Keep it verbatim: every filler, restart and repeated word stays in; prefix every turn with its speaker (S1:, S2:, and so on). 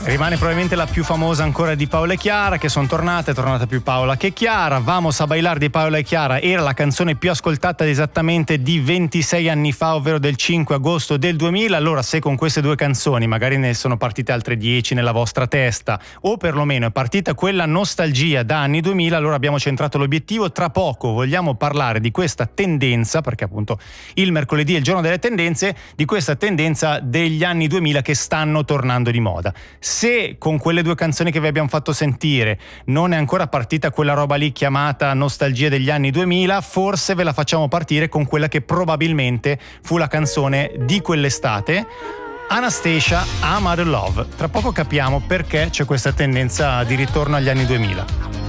S1: Rimane probabilmente la più famosa ancora di Paola e Chiara, che sono tornate, è tornata più Paola che Chiara. Vamos a bailar di Paola e Chiara era la canzone più ascoltata esattamente di ventisei anni fa, ovvero del cinque agosto del duemila. Allora, se con queste due canzoni magari ne sono partite altre dieci nella vostra testa, o perlomeno è partita quella nostalgia da anni duemila, allora abbiamo centrato l'obiettivo. Tra poco vogliamo parlare di questa tendenza, perché appunto il mercoledì è il giorno delle tendenze, di questa tendenza degli anni duemila che stanno tornando di moda. Se con quelle due canzoni che vi abbiamo fatto sentire non è ancora partita quella roba lì chiamata nostalgia degli anni duemila, forse ve la facciamo partire con quella che probabilmente fu la canzone di quell'estate, Anastacia, I'm Out of Love. Tra poco capiamo perché c'è questa tendenza di ritorno agli anni duemila.